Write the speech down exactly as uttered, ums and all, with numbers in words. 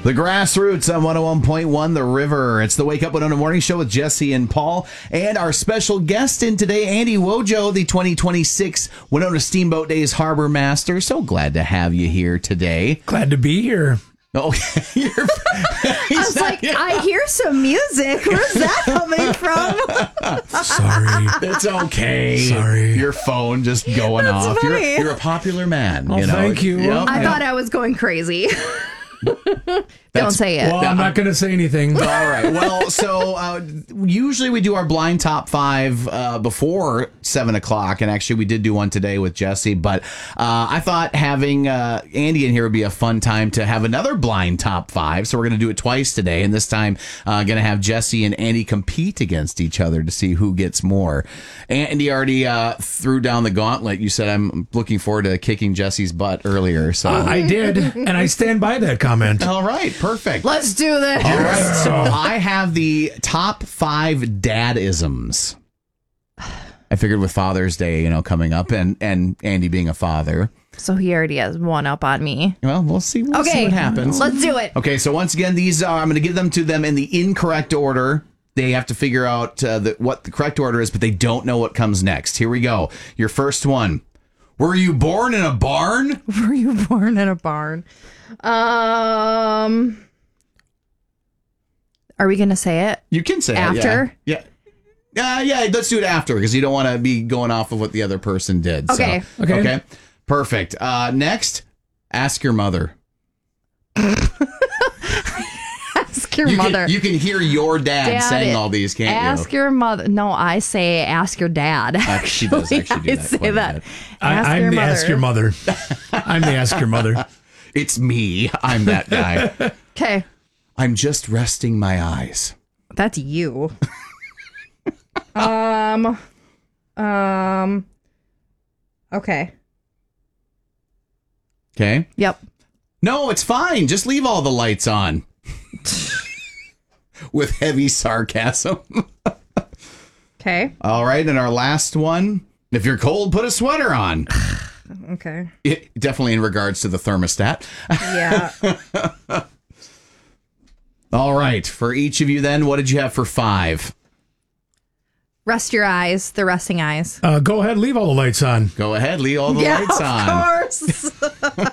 The Grassroots on one oh one point one The River. It's the Wake Up Winona Morning Show with Jesse and Paul. And our special guest in today, Andy Wojo, the twenty twenty-six Winona Steamboat Days Harbor Master. So glad to have you here today. Glad to be here. Okay. You're, I was like, yeah. I hear some music. Where's that coming from? Sorry. It's okay. Sorry. Your phone just going That's off. You're, funny. you're a popular man. Oh, you know? thank you. Yep. I thought I was going crazy. Don't say it. Well, I'm not going to say anything. All right. Well, so uh, usually we do our blind top five uh, before seven o'clock, and actually we did do one today with Jesse. But uh, I thought having uh, Andy in here would be a fun time to have another blind top five. So we're going to do it twice today, and this time uh, going to have Jesse and Andy compete against each other to see who gets more. Andy already uh, threw down the gauntlet. You said I'm looking forward to kicking Jesse's butt earlier. So Uh, I did, and I stand by that comment. all right. Perfect. Let's do this. All right, so I have the top five dadisms. I figured with Father's Day, you know, coming up, and, and Andy being a father. So he already has one up on me. Well, we'll see. We'll Okay, see what happens. let's do it. Okay, so once again, these are I'm going to give them to them in the incorrect order. They have to figure out uh, the, what the correct order is, but they don't know what comes next. Here we go. Your first one. Were you born in a barn? Were you born in a barn? Um, are we gonna say it? You can say it, After? yeah. Yeah. Uh, yeah, let's do it after because you don't want to be going off of what the other person did. Okay. So, Okay. okay. Perfect. Uh, next, ask your mother. Ask your You mother. can, you can hear your dad, Dad, saying all these, can't ask you? your mother. No, I say ask your dad. Actually, she does actually do I that say quite a that. bit. Ask I, I'm your the mother. ask your mother. I'm the ask your mother. It's me. I'm that guy. Okay, I'm just resting my eyes. that's you. um, um. Okay. Okay. Yep. No, it's fine. Just leave all the lights on. With heavy sarcasm. Okay. All right. And our last one. If you're cold, put a sweater on. Okay. It, definitely in regards to the thermostat. Yeah. All right. For each of you then, what did you have for five? Rest your eyes. The resting eyes. Uh, go ahead, leave all the lights on. Go ahead. Leave all the yeah, lights on. of course.